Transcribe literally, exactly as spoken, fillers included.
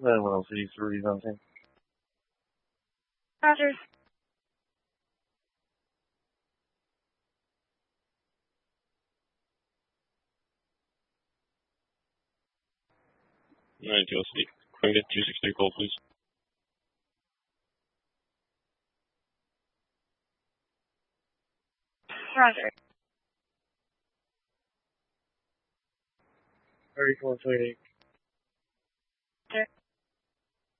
Then what else are you three something? Roger. nine T L C. Can I get two six three call, please? Roger. thirty-four twenty-eight.